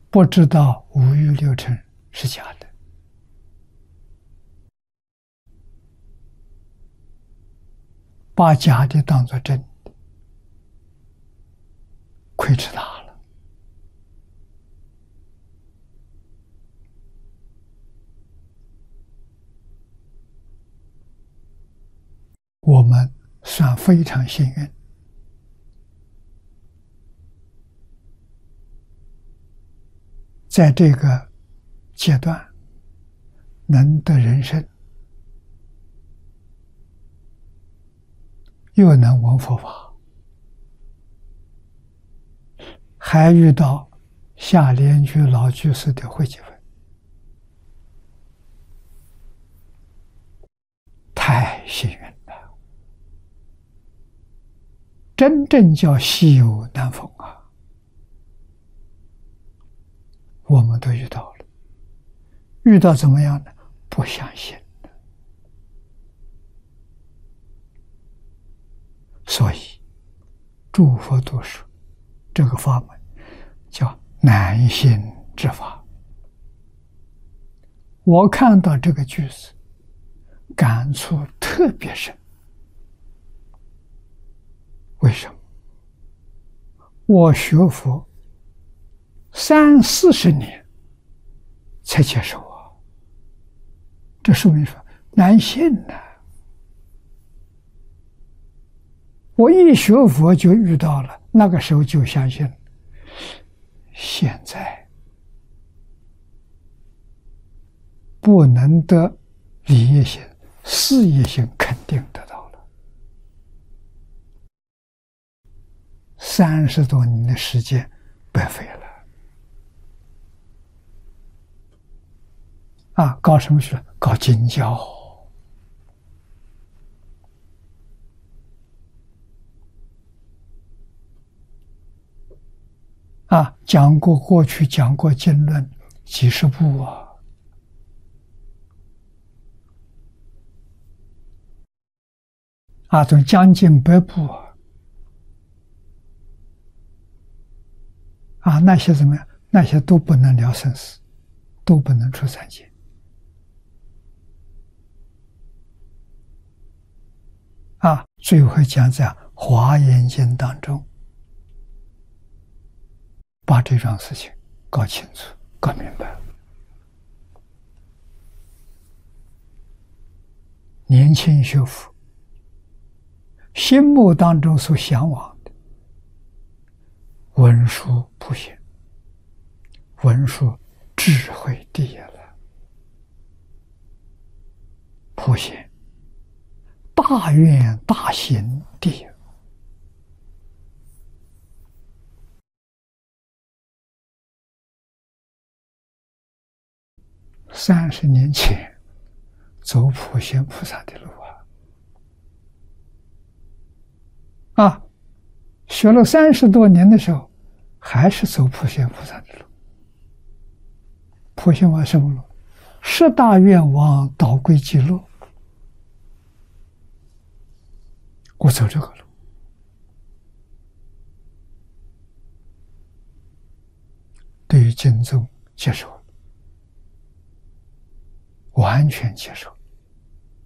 不知道五欲六尘是假的，把假的当作真的，亏吃大了。我们算非常幸运，在这个阶段能得人生，又能闻佛法，还遇到下莲居老居士的慧济分，太幸运了，真正叫稀有难逢啊！我们都遇到了，遇到怎么样呢？不相信。所以诸佛都说这个法门叫难信之法。我看到这个句子感触特别深。为什么？我学佛30-40年才接受啊，这说明说难信呐。我一学佛就遇到了，那个时候就相信了。现在不能得理业性、事业性肯定得到了。30多年的时间白费了。搞什么去了？搞经教。讲过过去讲过经论几十部总将近100部那些怎么样？那些都不能了生死，都不能出三界。最后讲在《华严经》当中，把这桩事情搞清楚、搞明白了。年轻学佛，心目当中所向往的文殊普贤，文殊智慧第一了，普贤大愿大行第一。30年前走普贤菩萨的路学了30多年的时候，还是走普贤菩萨的路。普贤往什么路？10大愿往导归极乐。我走这个路，对于经宗接受了，完全接受。